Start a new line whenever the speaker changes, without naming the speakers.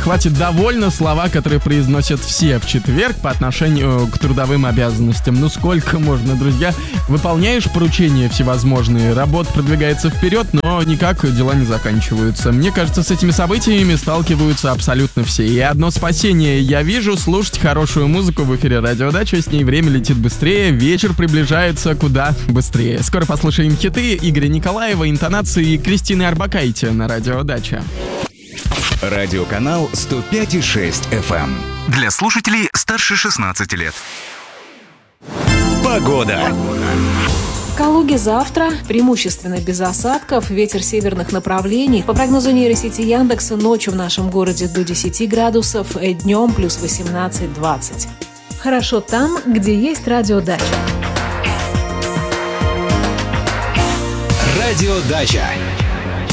хватит довольно слова, которые произносят все в четверг по отношению к трудовым обязанностям. Ну сколько можно, друзья? Выполняешь поручения всевозможные, работа продвигается вперед, но никак дела не заканчиваются. Мне кажется, с этими событиями сталкиваются абсолютно все. И одно спасение я вижу — слушать хорошую музыку в эфире Радиодача. С ней время летит быстрее, вечер приближается куда быстрее. Скоро послушаем хиты Игоря Николаева, интонации Кристины Арбакайте на Радиодача.
Радиоканал 105,6 FM. Для слушателей старше 16 лет. Погода.
В Калуге завтра преимущественно без осадков, ветер северных направлений. По прогнозу нейросети Яндекса, ночью в нашем городе до 10 градусов, днем плюс 18-20. Хорошо там, где есть Радиодача.
Радиодача.